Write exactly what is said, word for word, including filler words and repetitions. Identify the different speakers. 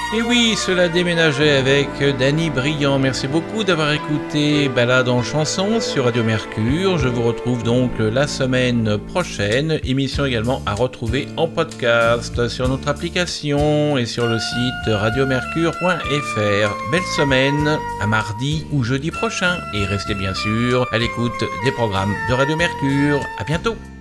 Speaker 1: Et oui, cela déménageait avec Danny Briand. Merci beaucoup d'avoir écouté Balade en chanson sur Radio Mercure. Je vous retrouve donc la semaine prochaine. Émission également à retrouver en podcast sur notre application et sur le site radiomercure point f r. Belle semaine, à mardi ou jeudi prochain. Et restez bien sûr à l'écoute des programmes de Radio Mercure. À bientôt.